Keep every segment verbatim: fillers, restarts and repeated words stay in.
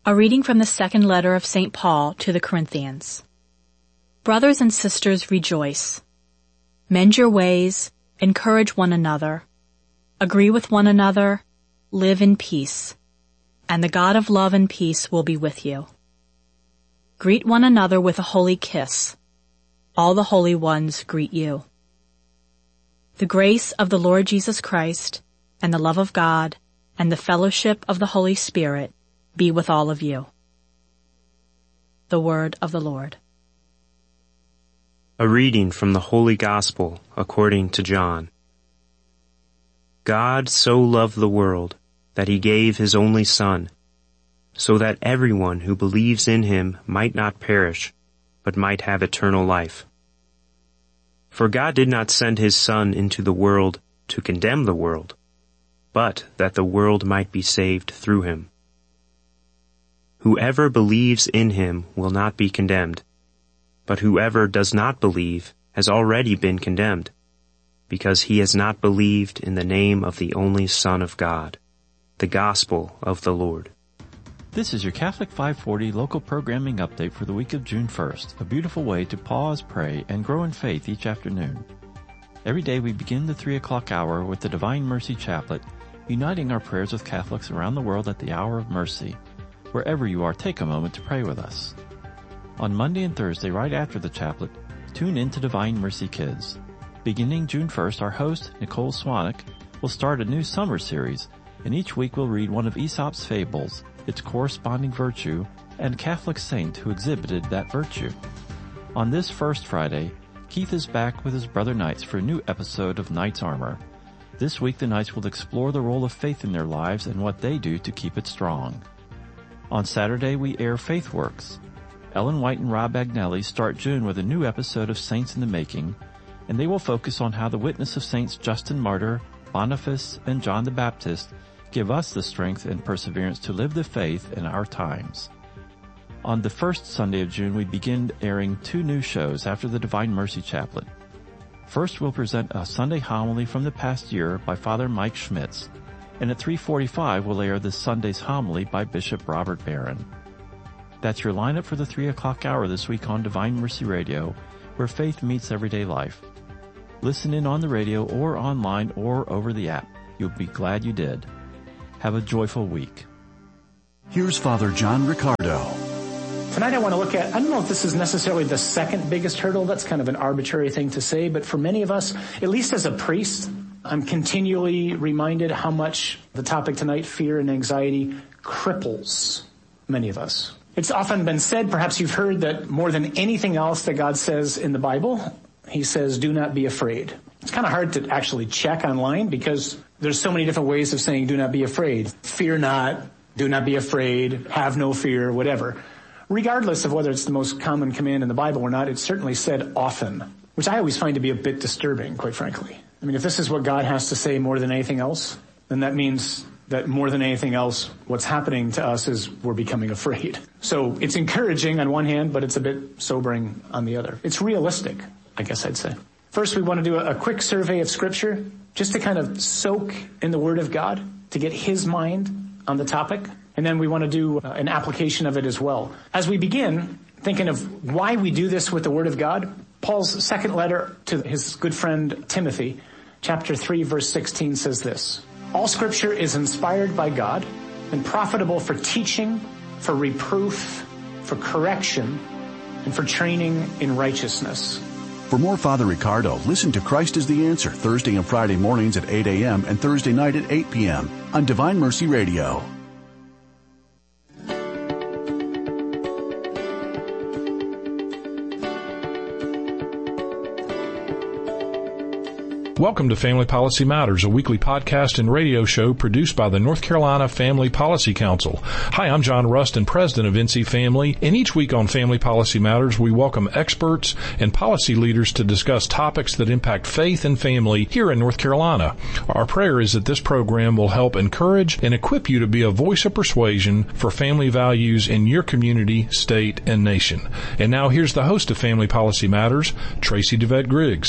A reading from the second letter of Saint Paul to the Corinthians. Brothers and sisters, rejoice. Mend your ways, encourage one another, agree with one another, live in peace, and the God of love and peace will be with you. Greet one another with a holy kiss. All the holy ones greet you. The grace of the Lord Jesus Christ, and the love of God, and the fellowship of the Holy Spirit be with all of you. The word of the Lord. A reading from the Holy Gospel according to John. God so loved the world that he gave his only Son, so that everyone who believes in him might not perish, but might have eternal life. For God did not send his Son into the world to condemn the world, but that the world might be saved through him. Whoever believes in him will not be condemned, but whoever does not believe has already been condemned, because he has not believed in the name of the only Son of God. The Gospel of the Lord. This is your Catholic five forty local programming update for the week of June first, a beautiful way to pause, pray, and grow in faith each afternoon. Every day we begin the three o'clock hour with the Divine Mercy Chaplet, uniting our prayers with Catholics around the world at the hour of mercy. Wherever you are, take a moment to pray with us. On Monday and Thursday, right after the chaplet, tune in to Divine Mercy Kids. Beginning June first, our host, Nicole Swanick, will start a new summer series, and each week we'll read one of Aesop's fables, its corresponding virtue, and Catholic saint who exhibited that virtue. On this first Friday, Keith is back with his brother Knights for a new episode of Knights Armor. This week the Knights will explore the role of faith in their lives and what they do to keep it strong. On Saturday, we air Faith Works. Ellen White and Rob Agnelli start June with a new episode of Saints in the Making, and they will focus on how the witness of Saints Justin Martyr, Boniface, and John the Baptist give us the strength and perseverance to live the faith in our times. On the first Sunday of June, we begin airing two new shows after the Divine Mercy Chaplet. First, we'll present a Sunday homily from the past year by Father Mike Schmitz, and at three forty-five we'll air this Sunday's homily by Bishop Robert Barron. That's your lineup for the three o'clock hour this week on Divine Mercy Radio, where faith meets everyday life. Listen in on the radio or online or over the app. You'll be glad you did. Have a joyful week. Here's Father John Riccardo. Tonight I want to look at, I don't know if this is necessarily the second biggest hurdle. That's kind of an arbitrary thing to say, but for many of us, at least as a priest, I'm continually reminded how much the topic tonight, fear and anxiety, cripples many of us. It's often been said, perhaps you've heard, that more than anything else that God says in the Bible, he says, do not be afraid. It's kind of hard to actually check online because there's so many different ways of saying do not be afraid. Fear not, do not be afraid, have no fear, whatever. Regardless of whether it's the most common command in the Bible or not, it's certainly said often, which I always find to be a bit disturbing, quite frankly. I mean, if this is what God has to say more than anything else, then that means that more than anything else, what's happening to us is we're becoming afraid. So it's encouraging on one hand, but it's a bit sobering on the other. It's realistic, I guess I'd say. First, we want to do a, a quick survey of Scripture, just to kind of soak in the Word of God, to get His mind on the topic. And then we want to do uh, an application of it as well. As we begin, thinking of why we do this with the Word of God, Paul's second letter to his good friend Timothy, chapter three, verse sixteen says this: all Scripture is inspired by God and profitable for teaching, for reproof, for correction, and for training in righteousness. For more Father Riccardo, listen to Christ is the Answer Thursday and Friday mornings at eight a.m. and Thursday night at eight p.m. on Divine Mercy Radio. Welcome to Family Policy Matters, a weekly podcast and radio show produced by the North Carolina Family Policy Council. Hi, I'm John Rustin, president of N C Family, and each week on Family Policy Matters, we welcome experts and policy leaders to discuss topics that impact faith and family here in North Carolina. Our prayer is that this program will help encourage and equip you to be a voice of persuasion for family values in your community, state, and nation. And now here's the host of Family Policy Matters, Tracy DeVette Griggs.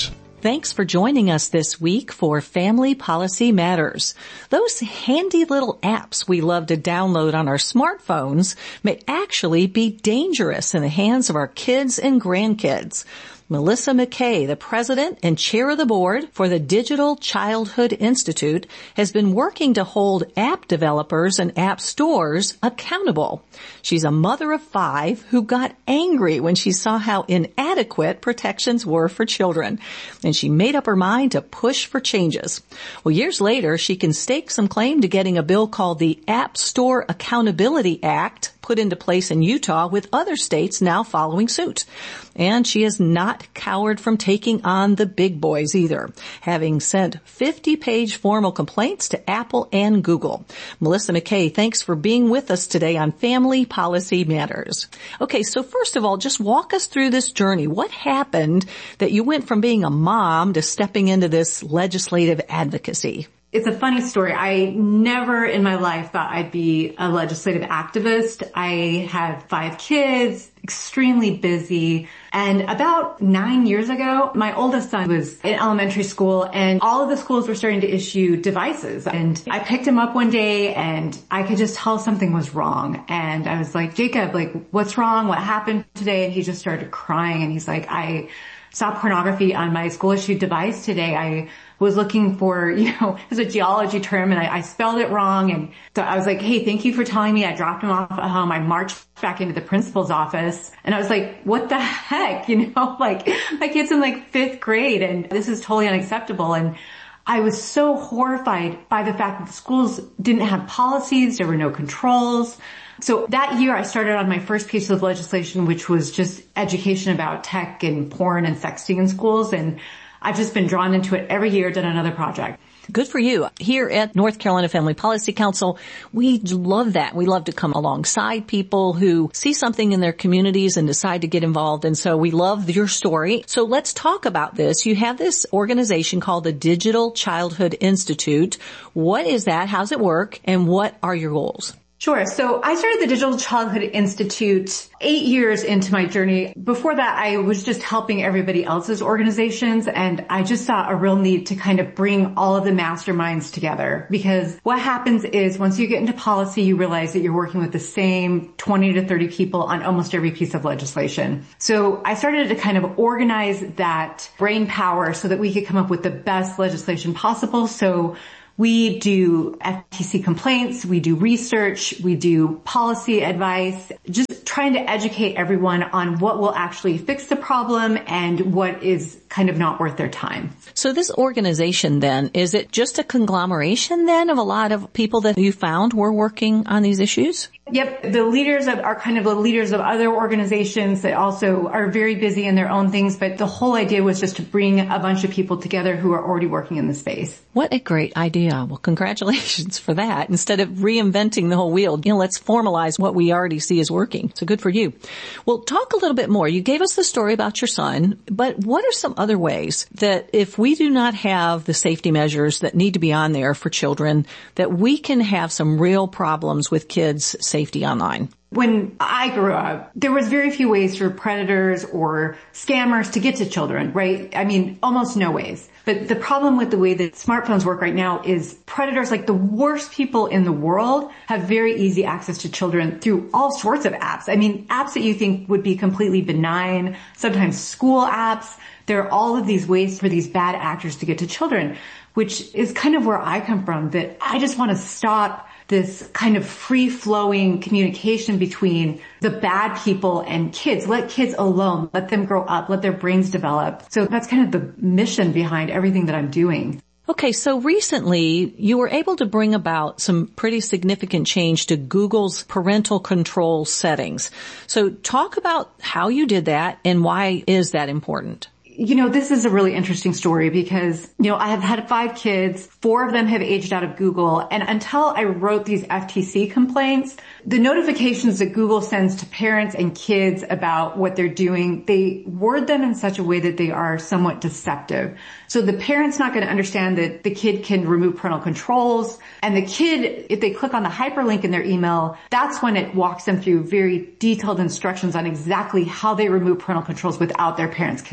Thanks for joining us this week for Family Policy Matters. Those handy little apps we love to download on our smartphones may actually be dangerous in the hands of our kids and grandkids. Melissa McKay, the president and chair of the board for the Digital Childhood Institute, has been working to hold app developers and app stores accountable. She's a mother of five who got angry when she saw how inadequate protections were for children, and she made up her mind to push for changes. Well, years later, she can stake some claim to getting a bill called the App Store Accountability Act put into place in Utah, with other states now following suit. And she has not cowered from taking on the big boys either, having sent fifty-page formal complaints to Apple and Google. Melissa McKay, thanks for being with us today on Family Policy Matters. Okay, so first of all, just walk us through this journey. What happened that you went from being a mom to stepping into this legislative advocacy? It's a funny story. I never in my life thought I'd be a legislative activist. I have five kids, extremely busy. And about nine years ago, my oldest son was in elementary school and all of the schools were starting to issue devices. And I picked him up one day and I could just tell something was wrong. And I was like, Jacob, like, what's wrong? What happened today? And he just started crying and he's like, I saw pornography on my school issued device today. I was looking for, you know, it's a geology term and I, I spelled it wrong. And so I was like, hey, thank you for telling me. I dropped him off at home. I marched back into the principal's office and I was like, what the heck? You know, like my kid's in like fifth grade and this is totally unacceptable. And I was so horrified by the fact that the schools didn't have policies. There were no controls. So that year I started on my first piece of legislation, which was just education about tech and porn and sexting in schools. And I've just been drawn into it every year, done another project. Good for you. Here at North Carolina Family Policy Council, we love that. We love to come alongside people who see something in their communities and decide to get involved. And so we love your story. So let's talk about this. You have this organization called the Digital Childhood Institute. What is that? How's it work? And what are your goals? Sure. So I started the Digital Childhood Institute eight years into my journey. Before that, I was just helping everybody else's organizations, and I just saw a real need to kind of bring all of the masterminds together. Because what happens is once you get into policy, you realize that you're working with the same twenty to thirty people on almost every piece of legislation. So I started to kind of organize that brain power so that we could come up with the best legislation possible. So we do F T C complaints, we do research, we do policy advice, just trying to educate everyone on what will actually fix the problem and what is kind of not worth their time. So this organization then, is it just a conglomeration then of a lot of people that you found were working on these issues? Yep. The leaders of, are kind of the leaders of other organizations that also are very busy in their own things. But the whole idea was just to bring a bunch of people together who are already working in the space. What a great idea. Well, congratulations for that. Instead of reinventing the whole wheel, you know, let's formalize what we already see is working. So good for you. Well, talk a little bit more. You gave us the story about your son, but what are some other ways that if we do not have the safety measures that need to be on there for children, that we can have some real problems with kids' safety online? When I grew up, there was very few ways for predators or scammers to get to children, right? I mean, almost no ways. But the problem with the way that smartphones work right now is predators, like the worst people in the world, have very easy access to children through all sorts of apps. I mean, apps that you think would be completely benign, sometimes school apps. There are all of these ways for these bad actors to get to children, which is kind of where I come from, that I just want to stop this kind of free-flowing communication between the bad people and kids. Let kids alone. Let them grow up. Let their brains develop. So that's kind of the mission behind everything that I'm doing. Okay, so recently you were able to bring about some pretty significant change to Google's parental control settings. So talk about how you did that and why is that important? You know, this is a really interesting story because, you know, I have had five kids. Four of them have aged out of Google. And until I wrote these F T C complaints, the notifications that Google sends to parents and kids about what they're doing, they word them in such a way that they are somewhat deceptive. So the parent's not going to understand that the kid can remove parental controls. And the kid, if they click on the hyperlink in their email, that's when it walks them through very detailed instructions on exactly how they remove parental controls without their parents' consent.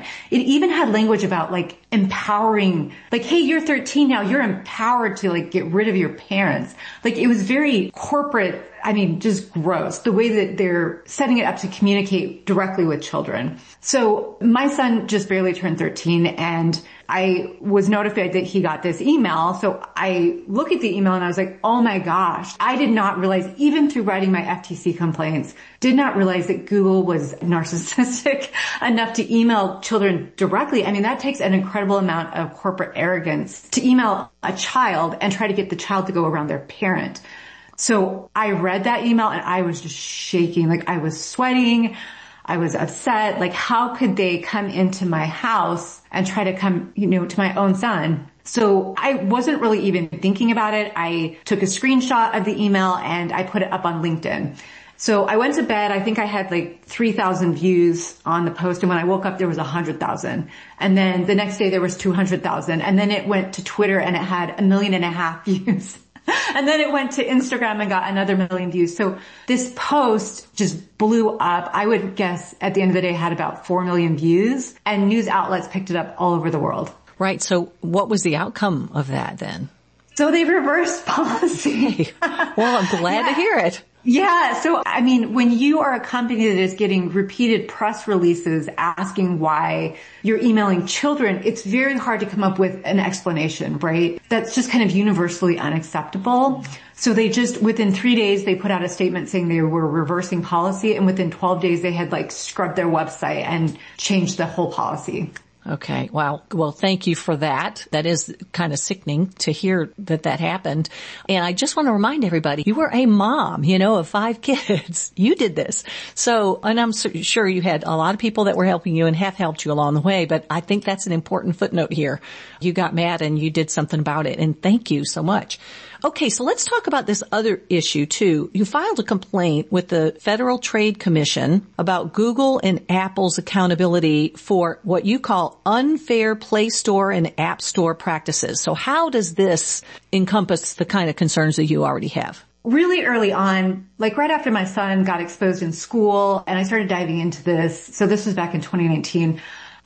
It even had language about like empowering, like, hey, you're thirteen now, you're empowered to like get rid of your parents. Like it was very corporate. I mean, just gross, the way that they're setting it up to communicate directly with children. So my son just barely turned thirteen, and I was notified that he got this email. So I look at the email and I was like, oh my gosh, I did not realize, even through writing my F T C complaints, did not realize that Google was narcissistic enough to email children directly. I mean, that takes an incredible amount of corporate arrogance to email a child and try to get the child to go around their parent. So I read that email and I was just shaking. Like I was sweating. I was upset. Like how could they come into my house and try to come, you know, to my own son? So I wasn't really even thinking about it. I took a screenshot of the email and I put it up on LinkedIn. So I went to bed. I think I had like three thousand views on the post. And when I woke up, there was one hundred thousand. And then the next day there was two hundred thousand. And then it went to Twitter and it had a million and a half views. And then it went to Instagram and got another million views. So this post just blew up. I would guess at the end of the day it had about four million views, and news outlets picked it up all over the world. Right. So what was the outcome of that then? So they reversed policy. Well, I'm glad yeah. to hear it. Yeah. So, I mean, when you are a company that is getting repeated press releases asking why you're emailing children, it's very hard to come up with an explanation, right? That's just kind of universally unacceptable. So they just, within three days, they put out a statement saying they were reversing policy. And within twelve days, they had like scrubbed their website and changed the whole policy. Okay. Wow. Well, thank you for that. That is kind of sickening to hear that that happened. And I just want to remind everybody, you were a mom, you know, of five kids. You did this. So, and I'm sure you had a lot of people that were helping you and have helped you along the way, but I think that's an important footnote here. You got mad and you did something about it. And thank you so much. Okay, so let's talk about this other issue too. You filed a complaint with the Federal Trade Commission about Google and Apple's accountability for what you call unfair Play Store and App Store practices. So how does this encompass the kind of concerns that you already have? Really early on, like right after my son got exposed in school and I started diving into this, so this was back in twenty nineteen,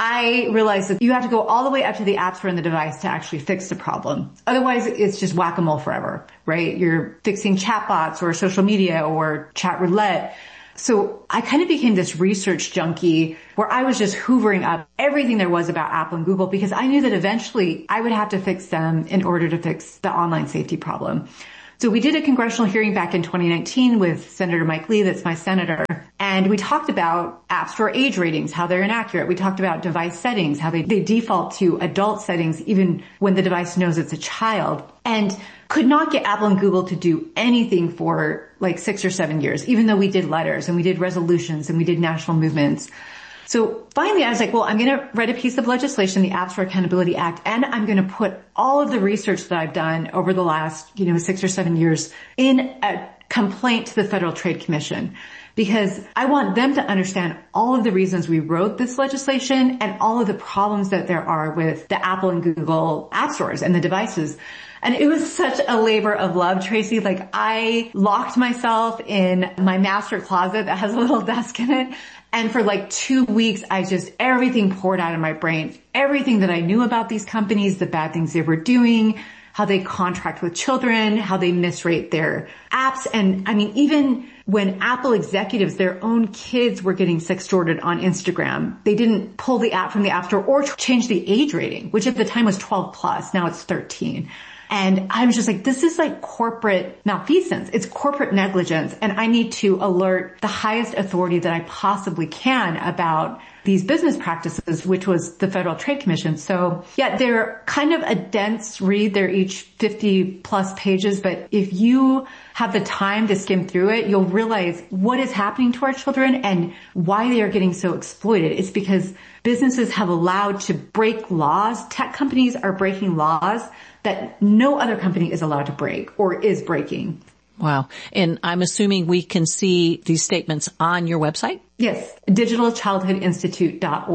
I realized that you have to go all the way up to the app store in the device to actually fix the problem. Otherwise, it's just whack-a-mole forever, right? You're fixing chatbots or social media or chat roulette. So I kind of became this research junkie where I was just hoovering up everything there was about Apple and Google because I knew that eventually I would have to fix them in order to fix the online safety problem. So we did a congressional hearing back in twenty nineteen with Senator Mike Lee, that's my senator, and we talked about App Store age ratings, how they're inaccurate. We talked about device settings, how they, they default to adult settings even when the device knows it's a child, and could not get Apple and Google to do anything for like six or seven years, even though we did letters and we did resolutions and we did national movements. So finally I was like, well, I'm going to write a piece of legislation, the App Store Accountability Act, and I'm going to put all of the research that I've done over the last, you know, six or seven years in a complaint to the Federal Trade Commission, because I want them to understand all of the reasons we wrote this legislation and all of the problems that there are with the Apple and Google app stores and the devices. And it was such a labor of love, Tracy. Like I locked myself in my master closet that has a little desk in it. And for like two weeks, I just, everything poured out of my brain. Everything that I knew about these companies, the bad things they were doing, how they contract with children, how they misrate their apps. And I mean, even when Apple executives, their own kids were getting sextorted on Instagram, they didn't pull the app from the App Store or change the age rating, which at the time was twelve plus. Now it's thirteen. And I was just like, this is like corporate malfeasance. It's corporate negligence. And I need to alert the highest authority that I possibly can about these business practices, which was the Federal Trade Commission. So yeah, they're kind of a dense read. They're each fifty plus pages. But if you have the time to skim through it, you'll realize what is happening to our children and why they are getting so exploited. It's because businesses have allowed to break laws. Tech companies are breaking laws that no other company is allowed to break or is breaking. Wow. And I'm assuming we can see these statements on your website? Yes, digital childhood institute dot org.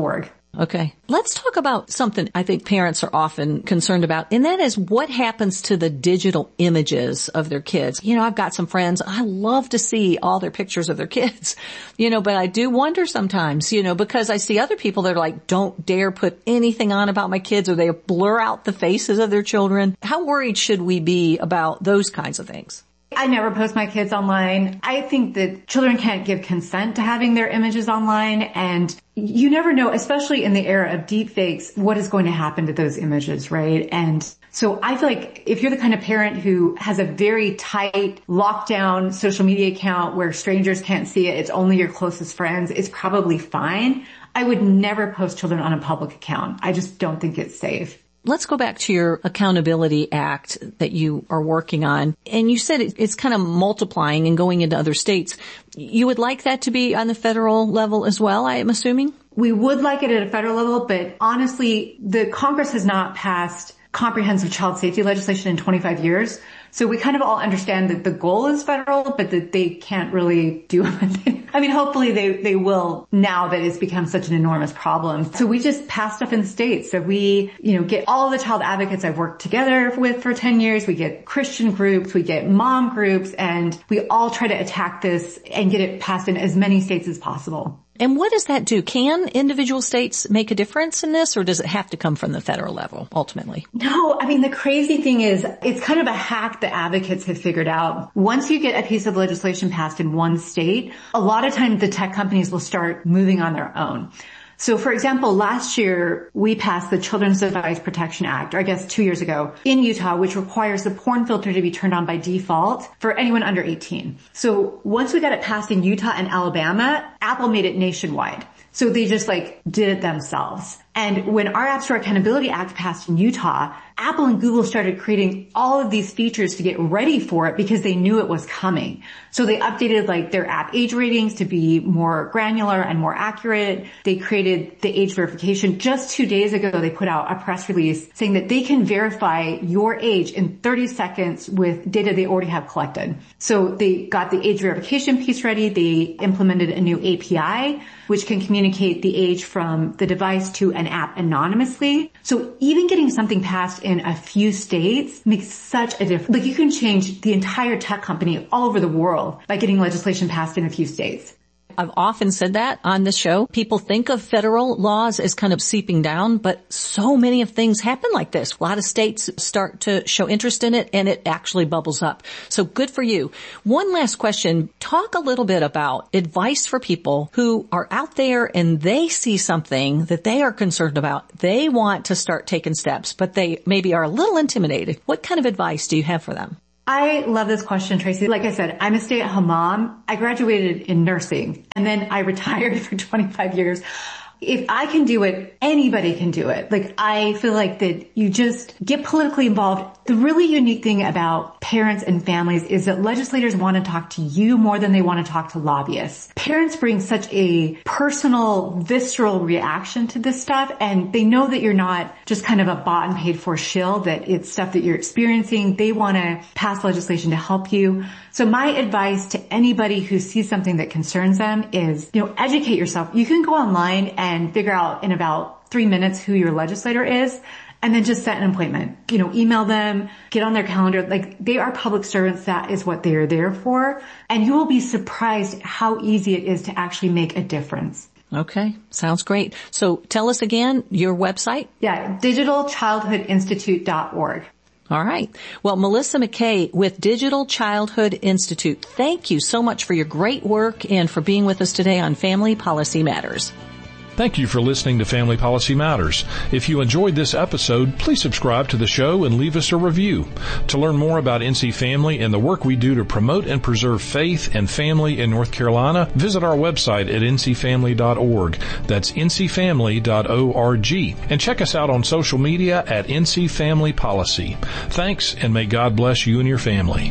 Okay. Let's talk about something I think parents are often concerned about, and that is what happens to the digital images of their kids. You know, I've got some friends, I love to see all their pictures of their kids, you know, but I do wonder sometimes, you know, because I see other people that are like, don't dare put anything on about my kids, or they blur out the faces of their children. How worried should we be about those kinds of things? I never post my kids online. I think that children can't give consent to having their images online, and you never know, especially in the era of deepfakes, what is going to happen to those images, right? And so I feel like if you're the kind of parent who has a very tight, lockdown social media account where strangers can't see it, it's only your closest friends, it's probably fine. I would never post children on a public account. I just don't think it's safe. Let's go back to your Accountability Act that you are working on. And you said it's kind of multiplying and going into other states. You would like that to be on the federal level as well, I am assuming? We would like it at a federal level, but honestly, the Congress has not passed comprehensive child safety legislation in twenty-five years. So we kind of all understand that the goal is federal, but that they can't really do anything. I mean, hopefully they, they will now that it's become such an enormous problem. So we just pass stuff in the states. So we, you know, get all the child advocates I've worked together with for ten years. We get Christian groups, we get mom groups, and we all try to attack this and get it passed in as many states as possible. And what does that do? Can individual states make a difference in this, or does it have to come from the federal level ultimately? No, I mean, the crazy thing is it's kind of a hack the advocates have figured out. Once you get a piece of legislation passed in one state, a lot of times the tech companies will start moving on their own. So for example, last year we passed the Children's Device Protection Act, or I guess two years ago, in Utah, which requires the porn filter to be turned on by default for anyone under eighteen. So once we got it passed in Utah and Alabama, Apple made it nationwide. So they just like did it themselves. And when our App Store Accountability Act passed in Utah, Apple and Google started creating all of these features to get ready for it because they knew it was coming. So they updated like their app age ratings to be more granular and more accurate. They created the age verification. Just two days ago, they put out a press release saying that they can verify your age in thirty seconds with data they already have collected. So they got the age verification piece ready. They implemented a new A P I, which can communicate the age from the device to an app anonymously. So even getting something passed in a few states makes such a difference. Like you can change the entire tech company all over the world by getting legislation passed in a few states. I've often said that on the show. People think of federal laws as kind of seeping down, but so many of things happen like this. A lot of states start to show interest in it, and it actually bubbles up. So good for you. One last question. Talk a little bit about advice for people who are out there and they see something that they are concerned about. They want to start taking steps, but they maybe are a little intimidated. What kind of advice do you have for them? I love this question, Tracy. Like I said, I'm a stay-at-home mom. I graduated in nursing and then I retired for twenty-five years. If I can do it, anybody can do it. Like, I feel like that you just get politically involved. The really unique thing about parents and families is that legislators want to talk to you more than they want to talk to lobbyists. Parents bring such a personal, visceral reaction to this stuff, and they know that you're not just kind of a bought and paid for shill, that it's stuff that you're experiencing. They want to pass legislation to help you. So my advice to anybody who sees something that concerns them is, you know, educate yourself. You can go online and figure out in about three minutes who your legislator is, and then just set an appointment. You know, email them, get on their calendar. Like, they are public servants. That is what they are there for. And you will be surprised how easy it is to actually make a difference. Okay. Sounds great. So tell us again your website. Yeah, digital childhood institute dot org. All right. Well, Melissa McKay with Digital Childhood Institute, thank you so much for your great work and for being with us today on Family Policy Matters. Thank you for listening to Family Policy Matters. If you enjoyed this episode, please subscribe to the show and leave us a review. To learn more about N C Family and the work we do to promote and preserve faith and family in North Carolina, visit our website at n c family dot org. That's n c family dot org. And check us out on social media at N C Family Policy. Thanks, and may God bless you and your family.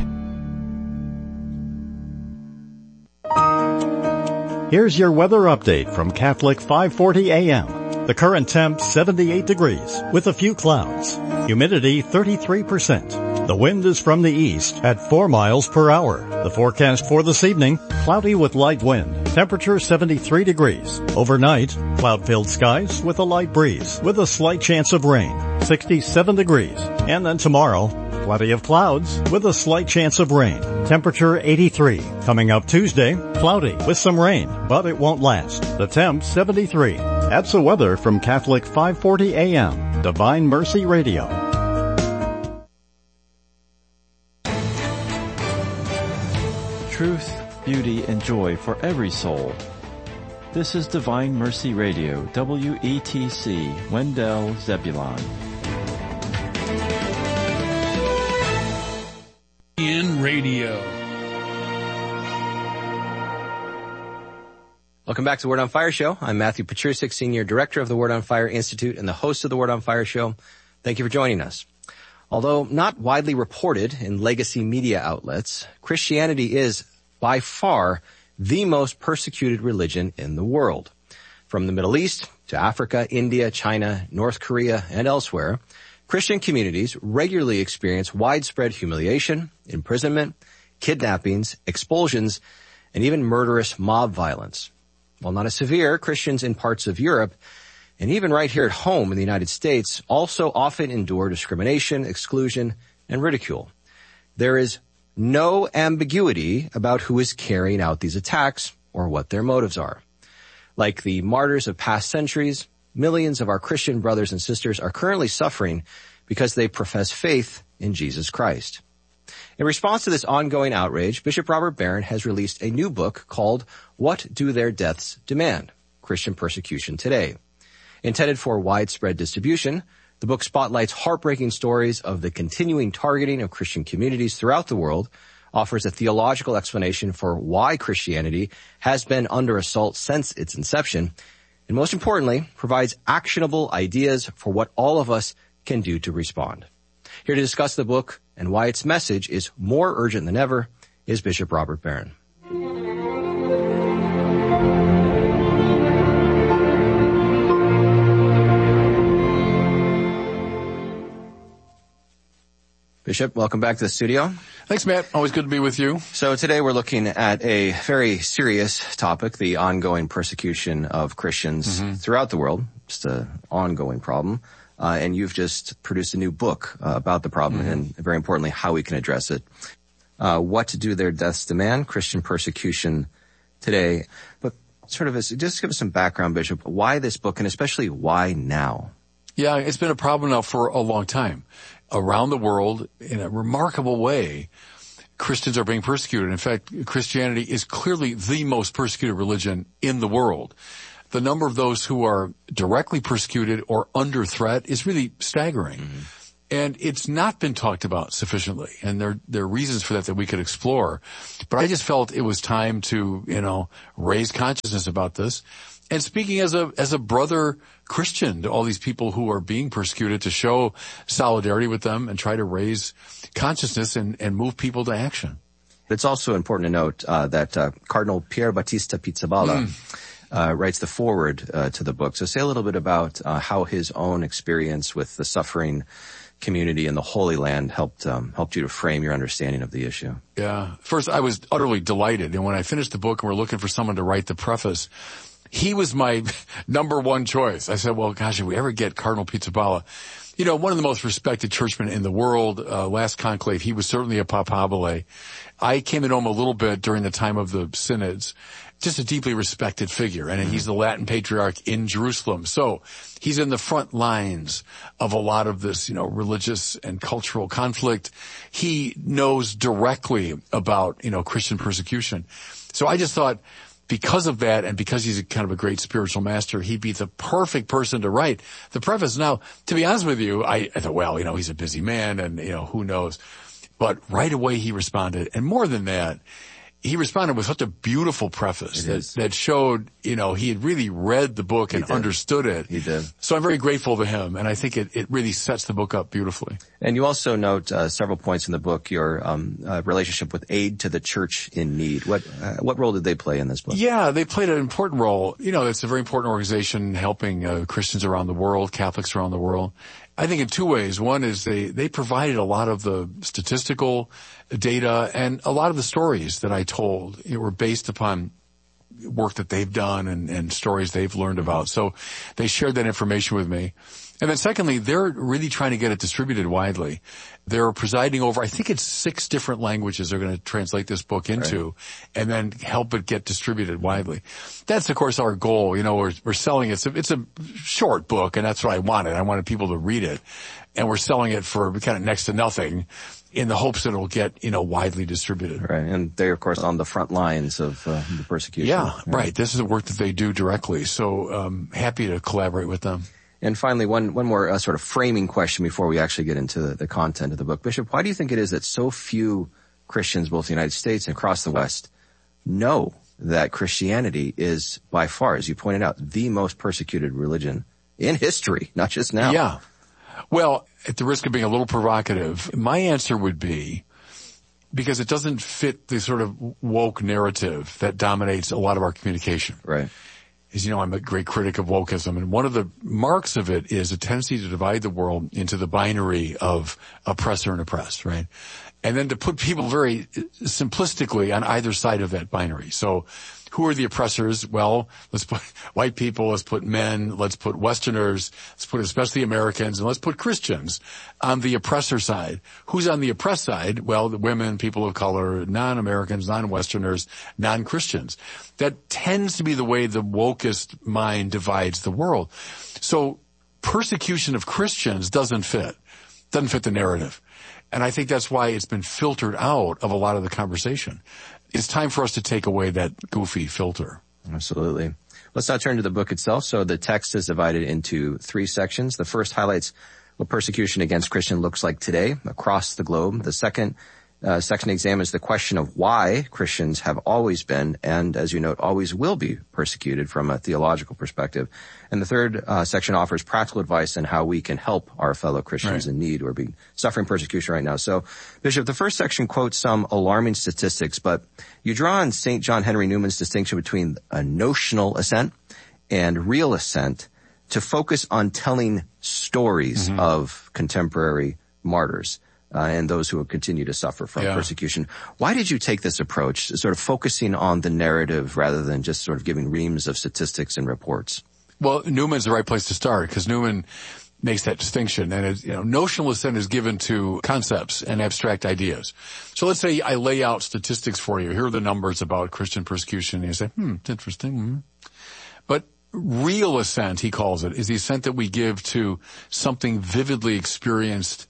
Here's your weather update from Catholic five forty A M. The current temp seventy-eight degrees with a few clouds. Humidity thirty-three percent. The wind is from the east at four miles per hour. The forecast for this evening, cloudy with light wind. Temperature seventy-three degrees. Overnight, cloud-filled skies with a light breeze with a slight chance of rain. sixty-seven degrees. And then tomorrow, plenty of clouds with a slight chance of rain. Temperature eighty-three. Coming up Tuesday, cloudy with some rain, but it won't last. The temp seventy-three. That's the weather from Catholic five forty A M, Divine Mercy Radio. Truth, beauty, and joy for every soul. This is Divine Mercy Radio, W E T C, Wendell, Zebulon. In radio. Welcome back to the Word on Fire Show. I'm Matthew Patrusik, Senior Director of the Word on Fire Institute and the host of the Word on Fire Show. Thank you for joining us. Although not widely reported in legacy media outlets, Christianity is, by far, the most persecuted religion in the world. From the Middle East to Africa, India, China, North Korea, and elsewhere, Christian communities regularly experience widespread humiliation, imprisonment, kidnappings, expulsions, and even murderous mob violence. While not as severe, Christians in parts of Europe, and even right here at home in the United States, also often endure discrimination, exclusion, and ridicule. There is no ambiguity about who is carrying out these attacks or what their motives are. Like the martyrs of past centuries, millions of our Christian brothers and sisters are currently suffering because they profess faith in Jesus Christ. In response to this ongoing outrage, Bishop Robert Barron has released a new book called What Do Their Deaths Demand? Christian Persecution Today. Intended for widespread distribution, the book spotlights heartbreaking stories of the continuing targeting of Christian communities throughout the world, offers a theological explanation for why Christianity has been under assault since its inception, and most importantly, provides actionable ideas for what all of us can do to respond. Here to discuss the book and why its message is more urgent than ever is Bishop Robert Barron. Bishop, welcome back to the studio. Thanks, Matt. Always good to be with you. So today we're looking at a very serious topic, the ongoing persecution of Christians mm-hmm. throughout the world. Just an ongoing problem. Uh, and you've just produced a new book uh, about the problem mm-hmm. and very importantly, how we can address it. Uh, What Do Their Deaths Demand? Christian Persecution Today. But sort of as, just give us some background, Bishop. Why this book and especially why now? Yeah, it's been a problem now for a long time. Around the world, in a remarkable way, Christians are being persecuted. In fact, Christianity is clearly the most persecuted religion in the world. The number of those who are directly persecuted or under threat is really staggering. Mm-hmm. And it's not been talked about sufficiently. And there, there are reasons for that that we could explore. But I just felt it was time to, you know, raise consciousness about this. And speaking as a, as a brother Christian to all these people who are being persecuted, to show solidarity with them and try to raise consciousness and, and move people to action. It's also important to note uh, that uh, Cardinal Pier Battista Pizzaballa mm. uh, writes the foreword uh, to the book. So say a little bit about uh, how his own experience with the suffering community in the Holy Land helped um, helped you to frame your understanding of the issue. Yeah. First, I was utterly delighted. And when I finished the book and we're looking for someone to write the preface, he was my number one choice. I said, well, gosh, if we ever get Cardinal Pizzaballa, you know, one of the most respected churchmen in the world, uh, last conclave, he was certainly a papabile. I came to know him a little bit during the time of the synods. Just a deeply respected figure, and he's the Latin patriarch in Jerusalem. So he's in the front lines of a lot of this, you know, religious and cultural conflict. He knows directly about, you know, Christian persecution. So I just thought, because of that, and because he's a kind of a great spiritual master, he'd be the perfect person to write the preface. Now, to be honest with you, I, I thought, well, you know, he's a busy man and, you know, who knows. But right away he responded. And more than that, he responded with such a beautiful preface that, that showed, you know, he had really read the book and understood it. He did. So I'm very grateful to him, and I think it, it really sets the book up beautifully. And you also note uh, several points in the book, your um, uh, relationship with Aid to the Church in Need. What uh, what role did they play in this book? Yeah, they played an important role. You know, it's a very important organization helping uh, Christians around the world, Catholics around the world. I think in two ways. One is they, they provided a lot of the statistical data and a lot of the stories that I told. It were based upon work that they've done and, and stories they've learned about. So they shared that information with me. And then secondly, they're really trying to get it distributed widely. They're presiding over, I think it's six different languages they're going to translate this book into, right, and then help it get distributed widely. That's, of course, our goal. You know, we're, we're selling it. It's a, it's a short book, and that's what I wanted. I wanted people to read it. And we're selling it for kind of next to nothing in the hopes that it'll get, you know, widely distributed. Right. And they're, of course, on the front lines of uh, the persecution. Yeah, yeah, right. This is the work that they do directly. So um happy to collaborate with them. And finally, one, one more uh, sort of framing question before we actually get into the, the content of the book. Bishop, why do you think it is that so few Christians, both in the United States and across the West, know that Christianity is by far, as you pointed out, the most persecuted religion in history, not just now? Yeah. Well, at the risk of being a little provocative, my answer would be because it doesn't fit the sort of woke narrative that dominates a lot of our communication. Right. As you know, I'm a great critic of wokeism, and one of the marks of it is a tendency to divide the world into the binary of oppressor and oppressed, right? And then to put people very simplistically on either side of that binary. So who are the oppressors? Well, let's put white people, let's put men, let's put Westerners, let's put especially Americans, and let's put Christians on the oppressor side. Who's on the oppressed side? Well, the women, people of color, non-Americans, non-Westerners, non-Christians. That tends to be the way the wokest mind divides the world. So persecution of Christians doesn't fit, doesn't fit the narrative. And I think that's why it's been filtered out of a lot of the conversation. It's time for us to take away that goofy filter. Absolutely. Let's now turn to the book itself. So the text is divided into three sections. The first highlights what persecution against Christians looks like today across the globe. The second uh, section examines the question of why Christians have always been, and as you note, always will be persecuted from a theological perspective. And the third uh, section offers practical advice on how we can help our fellow Christians right. in need or be suffering persecution right now. So, Bishop, the first section quotes some alarming statistics, but you draw on Saint John Henry Newman's distinction between a notional assent and real assent to focus on telling stories mm-hmm. of contemporary martyrs. Uh, and those who will continue to suffer from yeah. persecution. Why did you take this approach, sort of focusing on the narrative rather than just sort of giving reams of statistics and reports? Well, Newman's the right place to start because Newman makes that distinction. And it's, you know, notional assent is given to concepts and abstract ideas. So let's say I lay out statistics for you. Here are the numbers about Christian persecution. And you say, hmm, it's interesting. Hmm. But real assent, he calls it, is the assent that we give to something vividly experienced,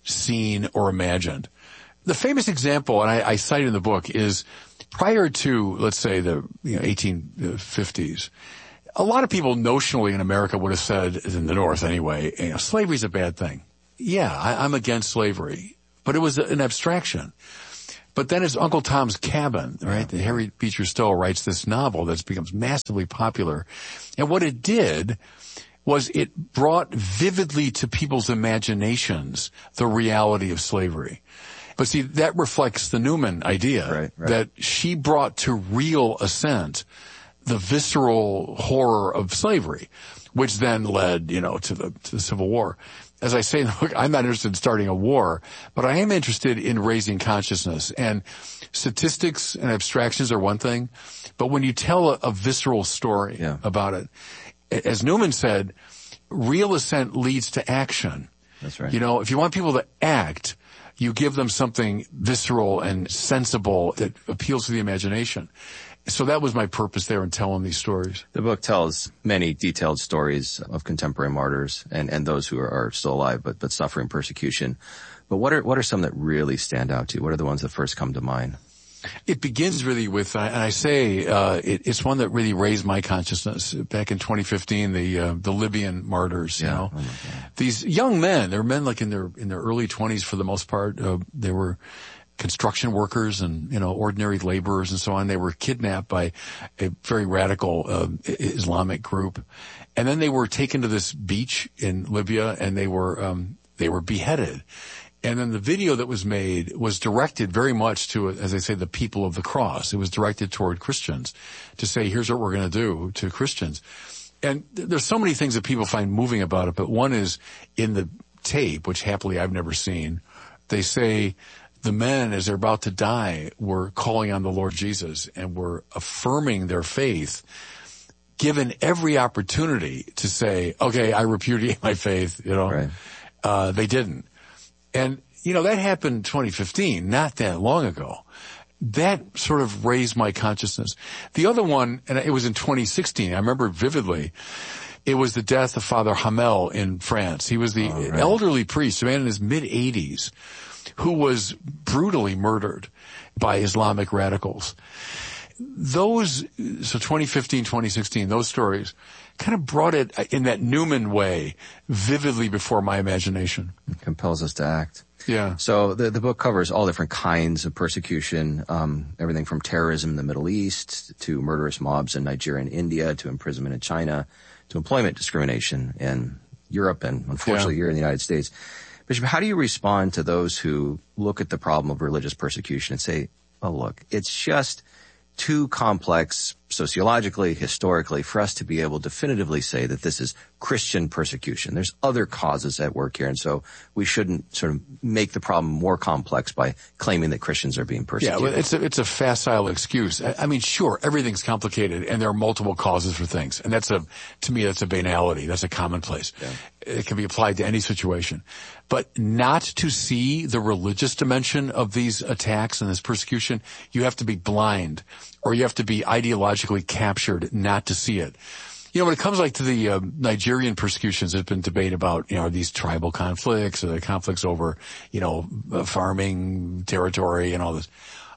seen, or imagined. The famous example, and I, I cite in the book, is prior to, let's say, the you know, eighteen fifties, a lot of people notionally in America would have said, in the North anyway, you know, slavery's a bad thing. Yeah, I, I'm against slavery. But it was an abstraction. But then it's Uncle Tom's Cabin, right? Yeah. Harry Beecher Stowe writes this novel that becomes massively popular. And what it did was it brought vividly to people's imaginations the reality of slavery. But see, that reflects the Newman idea right, right. that she brought to real assent the visceral horror of slavery, which then led, you know, to the, to the Civil War. As I say, look, I'm not interested in starting a war, but I am interested in raising consciousness. And statistics and abstractions are one thing, but when you tell a, a visceral story yeah. about it, as Newman said, real assent leads to action. That's right. You know, if you want people to act, you give them something visceral and sensible that appeals to the imagination. So that was my purpose there in telling these stories. The book tells many detailed stories of contemporary martyrs and, and those who are, are still alive but, but suffering persecution. But what are, what are some that really stand out to you? What are the ones that first come to mind? It begins really with, and I say, uh, it, it's one that really raised my consciousness. Back in twenty fifteen, the, uh, the Libyan martyrs, you yeah. know. Oh these young men, they were men like in their, in their early twenties for the most part. Uh, they were construction workers and, you know, ordinary laborers and so on. They were kidnapped by a very radical, uh, Islamic group. And then they were taken to this beach in Libya and they were, um, they were beheaded. And then the video that was made was directed very much to, as I say, the people of the cross. It was directed toward Christians to say, here's what we're going to do to Christians. And there's so many things that people find moving about it, but one is in the tape, which happily I've never seen, they say the men, as they're about to die, were calling on the Lord Jesus and were affirming their faith, given every opportunity to say, okay, I repudiate my faith, you know. Right. Uh, they didn't. And, you know, that happened in twenty fifteen, not that long ago. That sort of raised my consciousness. The other one, and it was in twenty sixteen, I remember vividly, it was the death of Father Hamel in France. He was the oh, right. elderly priest, a man in his mid-eighties, who was brutally murdered by Islamic radicals. Those, so twenty fifteen, twenty sixteen, those stories kind of brought it in that Newman way vividly before my imagination. It compels us to act. Yeah. So the the book covers all different kinds of persecution, um, everything from terrorism in the Middle East to murderous mobs in Nigeria and India to imprisonment in China to employment discrimination in Europe and unfortunately yeah. here in the United States. Bishop, how do you respond to those who look at the problem of religious persecution and say, oh, look, it's just too complex sociologically, historically, for us to be able to definitively say that this is Christian persecution. There's other causes at work here, and so we shouldn't sort of make the problem more complex by claiming that Christians are being persecuted. Yeah, well, it's a, it's a facile excuse. I, I mean, sure, everything's complicated, and there are multiple causes for things, and that's a, to me, that's a banality. That's a commonplace. Yeah. It can be applied to any situation. But not to see the religious dimension of these attacks and this persecution, you have to be blind, or you have to be ideologically captured not to see it. You know, when it comes like to the uh, Nigerian persecutions, there's been debate about, you know, are these tribal conflicts or the conflicts over, you know, farming territory and all this.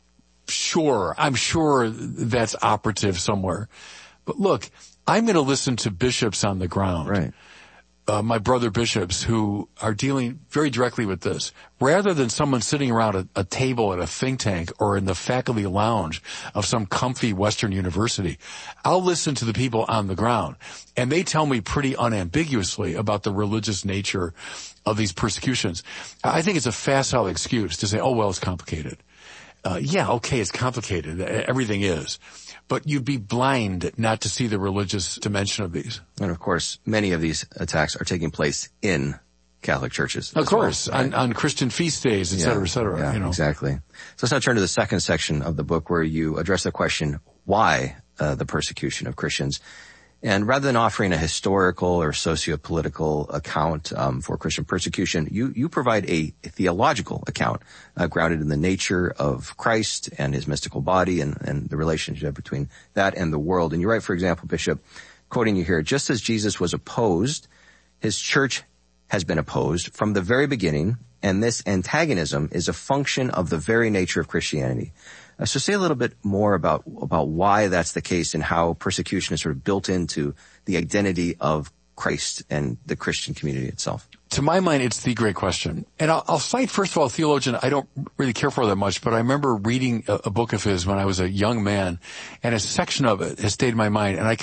Sure, I'm sure that's operative somewhere. But look, I'm going to listen to bishops on the ground. Right. Uh, my brother bishops who are dealing very directly with this, rather than someone sitting around a, a table at a think tank or in the faculty lounge of some comfy Western university. I'll listen to the people on the ground, and they tell me pretty unambiguously about the religious nature of these persecutions. I think it's a facile excuse to say, oh, well, it's complicated. Uh, yeah, okay, it's complicated. Everything is. But you'd be blind not to see the religious dimension of these. And of course, many of these attacks are taking place in Catholic churches. Of course, well, right? on, on Christian feast days, et yeah, cetera, et cetera. Yeah, you know. Exactly. So let's now turn to the second section of the book where you address the question, why uh, the persecution of Christians? And rather than offering a historical or socio-political account um, for Christian persecution, you, you provide a, a theological account uh, grounded in the nature of Christ and his mystical body and, and the relationship between that and the world. And you write, for example, Bishop, quoting you here, just as Jesus was opposed, his church has been opposed from the very beginning, and this antagonism is a function of the very nature of Christianity. Uh, so say a little bit more about about why that's the case and how persecution is sort of built into the identity of Christ and the Christian community itself. To my mind, it's the great question. And I'll, I'll cite, first of all, a theologian I don't really care for that much, but I remember reading a, a book of his when I was a young man, and a section of it has stayed in my mind, and I